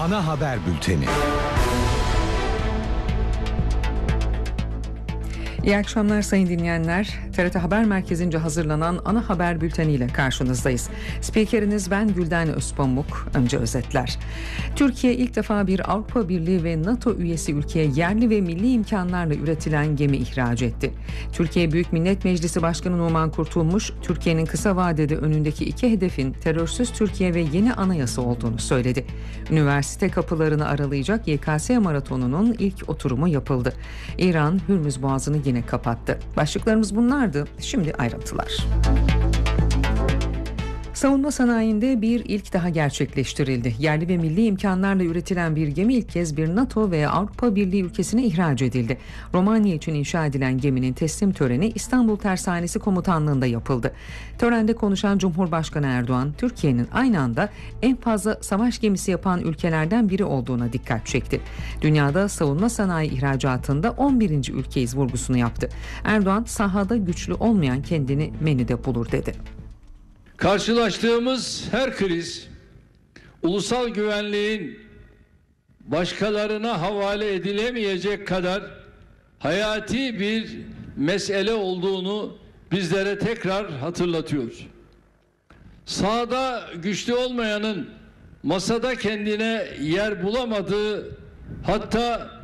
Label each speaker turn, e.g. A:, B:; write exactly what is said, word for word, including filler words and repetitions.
A: Ana haber bülteni.
B: İyi akşamlar sayın dinleyenler. T R T Haber Merkezi'nce hazırlanan ana haber bülteniyle karşınızdayız. Spikeriniz ben Gülden Özpamuk. Önce özetler. Türkiye ilk defa bir Avrupa Birliği ve NATO üyesi ülkeye yerli ve milli imkanlarla üretilen gemi ihraç etti. Türkiye Büyük Millet Meclisi Başkanı Numan Kurtulmuş, Türkiye'nin kısa vadede önündeki iki hedefin terörsüz Türkiye ve yeni anayasa olduğunu söyledi. Üniversite kapılarını aralayacak Y K S maratonunun ilk oturumu yapıldı. İran, Hürmüz Boğazı'nı yine kapattı. Başlıklarımız bunlardı. Şimdi ayrıntılar. Savunma sanayinde bir ilk daha gerçekleştirildi. Yerli ve milli imkanlarla üretilen bir gemi ilk kez bir NATO veya Avrupa Birliği ülkesine ihraç edildi. Romanya için inşa edilen geminin teslim töreni İstanbul Tersanesi Komutanlığı'nda yapıldı. Törende konuşan Cumhurbaşkanı Erdoğan, Türkiye'nin aynı anda en fazla savaş gemisi yapan ülkelerden biri olduğuna dikkat çekti. Dünyada savunma sanayi ihracatında on birinci ülkeyiz vurgusunu yaptı. Erdoğan, sahada güçlü olmayan kendini menüde bulur dedi.
C: Karşılaştığımız her kriz, ulusal güvenliğin başkalarına havale edilemeyecek kadar hayati bir mesele olduğunu bizlere tekrar hatırlatıyor. Sahada güçlü olmayanın masada kendine yer bulamadığı, hatta